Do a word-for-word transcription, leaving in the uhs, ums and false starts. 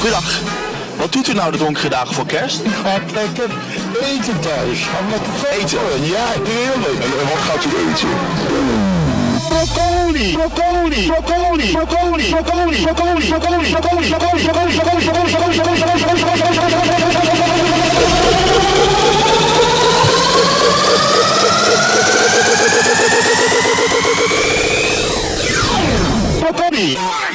Goedendag. Wat doet u nou de donkere dagen voor kerst? Ik ga lekker eten thuis. Ga lekker eten? Ja, heerlijk. En wat gaat u eten? Broccoli, broccoli, broccoli, broccoli, broccoli, broccoli, broccoli, broccoli, broccoli, broccoli, broccoli, broccoli, broccoli, broccoli,